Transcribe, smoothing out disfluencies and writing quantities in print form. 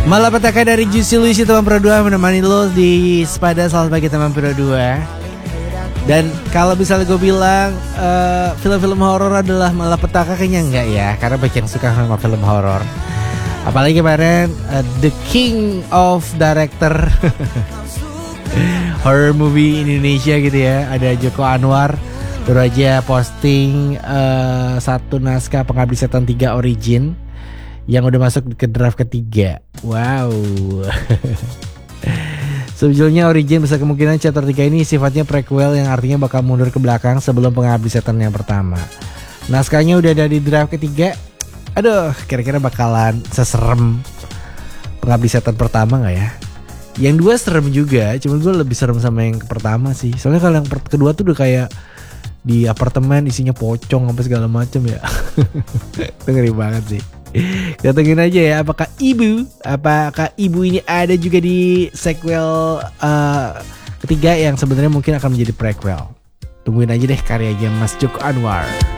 Malapetaka dari Juicy Luiz teman Pro 2 menemani lo di Sepada Selamat Pagi teman Pro 2. Dan kalau misalnya gue bilang film-film horor adalah malapetaka, kayaknya enggak ya, karena banyak yang suka sama film horor. Apalagi kemarin The King of Director horror movie Indonesia gitu ya, ada Joko Anwar baru aja posting satu naskah Pengabdi Setan 3 Origin yang udah masuk ke draft ketiga. Wow. Sebetulnya Origin besar kemungkinan chapter 3 ini sifatnya prequel yang artinya bakal mundur ke belakang sebelum Pengabdi Setan yang pertama. Naskahnya udah ada di draft ketiga. Aduh, kira-kira bakalan seserem Pengabdi Setan pertama gak ya? Yang dua serem juga, cuman gue lebih serem sama yang pertama sih. Soalnya kalau yang kedua tuh udah kayak di apartemen isinya pocong sampai segala macam ya. Itu ngeri banget sih. Kita tungguin aja ya, apakah ibu ini ada juga di sequel ketiga yang sebenarnya mungkin akan menjadi prequel. Tungguin aja deh karyanya Mas Joko Anwar.